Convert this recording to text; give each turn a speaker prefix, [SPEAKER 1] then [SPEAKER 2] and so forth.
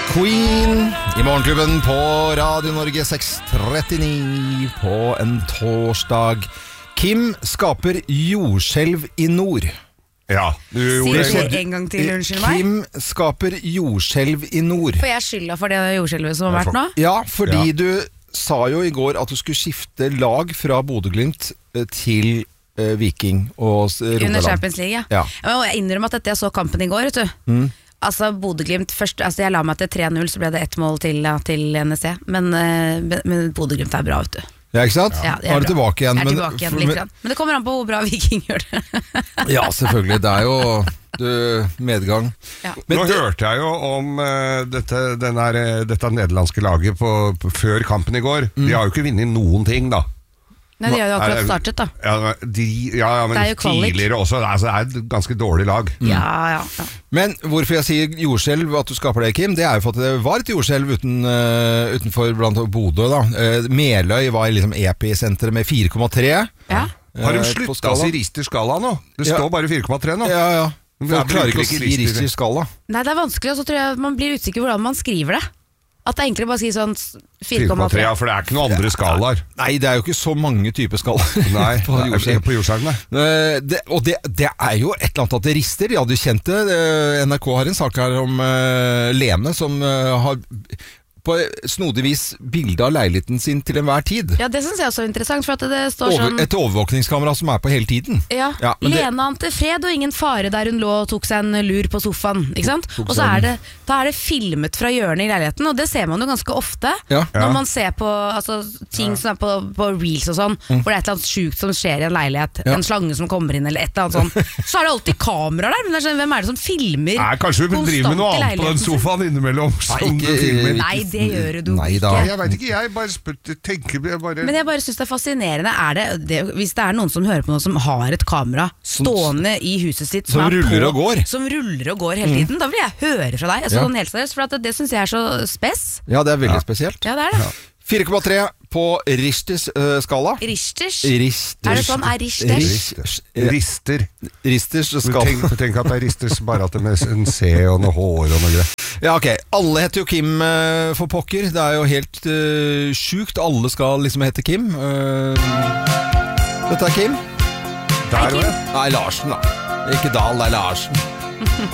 [SPEAKER 1] Queen i Morgenklubben på Radio Norge 6:39 på en torsdag. Kim skaper jordskjelv i nord.
[SPEAKER 2] Ja,
[SPEAKER 3] Sier det en gang til, unnskyld meg.
[SPEAKER 1] Kim skaper jordskjelv i nord.
[SPEAKER 3] Får jeg skylda for det jordskjelvet som har vært nå?
[SPEAKER 1] Ja, fordi du sa jo i går at du skulle skifte lag fra Bodø/Glimt til Viking og Rogaland.
[SPEAKER 3] Under Champions League,
[SPEAKER 1] Ja.
[SPEAKER 3] Jeg innrømmer at jeg så kampen i går, vet du. Altså Bodø/Glimt først, altså jeg la meg til 3-0, så ble det 1 mål til NSC. Men Bodø/Glimt er bra, vet du.
[SPEAKER 1] Ja, ikke sant?
[SPEAKER 3] Ja,
[SPEAKER 1] Nå er du tilbake igjen.
[SPEAKER 3] Jeg er tilbake igjen litt grann. Men det kommer an på hvor bra Viking gjør det.
[SPEAKER 1] Ja, selvfølgelig. Det er jo medgang.
[SPEAKER 3] Ja.
[SPEAKER 2] Nå hørte jeg jo om dette nederlandske laget før kampen i går. De har jo ikke vunnet noen ting, da.
[SPEAKER 3] Nei, de har jo akkurat startet, da.
[SPEAKER 2] Ja, men
[SPEAKER 3] Det er jo kvalik.
[SPEAKER 2] tidligere også. Altså, det er et ganske dårlig lag.
[SPEAKER 3] Ja.
[SPEAKER 1] Men hvorfor jeg sier jordskjelv, at du skaper det, Kim, det er jo for at det var et jordskjelv utenfor blant Bodø. Da. Meløy var liksom episenteret med 4,3.
[SPEAKER 3] Ja.
[SPEAKER 2] Har de
[SPEAKER 1] på
[SPEAKER 2] sluttet å
[SPEAKER 1] skala?
[SPEAKER 2] si Richter skala nå? Det
[SPEAKER 1] Ja.
[SPEAKER 2] står bare 4,3 nå.
[SPEAKER 1] Ja.
[SPEAKER 2] Men
[SPEAKER 1] Jeg klarer ikke å
[SPEAKER 2] bruker
[SPEAKER 1] si Richter skala.
[SPEAKER 3] Nei, det er vanskelig, og så tror jeg man blir usikker hvordan man skriver det. At det er enklere bare å si sånn
[SPEAKER 2] 4,3, ja, for det er ikke noen andre skalaer.
[SPEAKER 1] Nei, det er jo ikke så mange typer skalaer.
[SPEAKER 2] Nei,
[SPEAKER 1] på jordskjelv.
[SPEAKER 2] på jordskjelv, nei.
[SPEAKER 1] Og det er jo et eller annet at det rister. Ja, du kjente NRK har en sak her om Lene som har på snodig vis bilde av leiligheten sin til enhver tid.
[SPEAKER 3] Ja, det synes jeg også er interessant, for at det står sånn
[SPEAKER 1] Et overvåkningskamera som er på hele tiden.
[SPEAKER 3] Ja,
[SPEAKER 1] men det-
[SPEAKER 3] Lene ante fred og ingen fare der hun lå og tok seg en lur på sofaen, ikke sant? Og så er det filmet fra hjørnet i leiligheten, og det ser man jo ganske ofte
[SPEAKER 1] Ja.
[SPEAKER 3] når man ser på ting som er på reels og sånn, hvor det er et eller annet sjukt som skjer i en leilighet,
[SPEAKER 1] Ja.
[SPEAKER 3] en slange som kommer inn eller et eller annet sånn, så er det alltid kamera der, men det er sånn, hvem er det som filmer
[SPEAKER 2] Nei, kanskje vi driver med noe
[SPEAKER 3] konstant i
[SPEAKER 2] annet på den
[SPEAKER 3] leiligheten sin?
[SPEAKER 2] sofaen innimellom som
[SPEAKER 1] Nei,
[SPEAKER 2] du filmer.
[SPEAKER 3] Nei, det gjør du
[SPEAKER 1] Nei da.
[SPEAKER 3] ikke.
[SPEAKER 2] Jeg vet ikke, jeg bare tenker
[SPEAKER 3] Men jeg bare synes det er fascinerende hvis det er noen som hører på noe som har et kamera stående i huset sitt
[SPEAKER 1] Som
[SPEAKER 3] er
[SPEAKER 1] ruller og går.
[SPEAKER 3] Som ruller og går hele tiden. Da vil jeg høre fra deg,
[SPEAKER 1] Ja.
[SPEAKER 3] sånn helt seriøst, for det synes jeg er så spes.
[SPEAKER 1] Ja, det er veldig spesielt.
[SPEAKER 3] Ja, det er det.
[SPEAKER 1] 4,3 på Richters skala.
[SPEAKER 3] Richters.
[SPEAKER 1] Richters.
[SPEAKER 3] Er det sånn? Er Richters?
[SPEAKER 2] Rister.
[SPEAKER 1] Richters
[SPEAKER 2] Du
[SPEAKER 1] skala.
[SPEAKER 2] tenk at det er risters, bare at det er med en C og noe hår og noe greier.
[SPEAKER 1] Ja, ok. Alle heter jo Kim for pokker. Det er jo helt sjukt. Alle skal liksom hete Kim. Dette er Kim.
[SPEAKER 2] Der var
[SPEAKER 3] Kim.
[SPEAKER 2] det.
[SPEAKER 1] Nei, Larsen da. Ikke Dahl, det er Larsen.